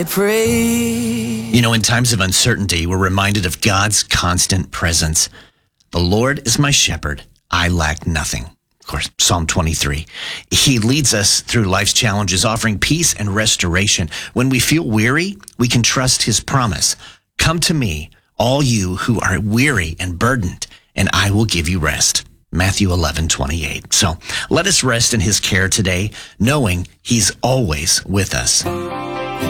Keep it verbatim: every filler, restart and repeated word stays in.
Pray. You know, in times of uncertainty, we're reminded of God's constant presence. The Lord is my shepherd. I lack nothing. Of course, Psalm twenty-three. He leads us through life's challenges, offering peace and restoration. When we feel weary, we can trust his promise. Come to me, all you who are weary and burdened, and I will give you rest. Matthew eleven twenty-eight. So let us rest in his care today, knowing he's always with us.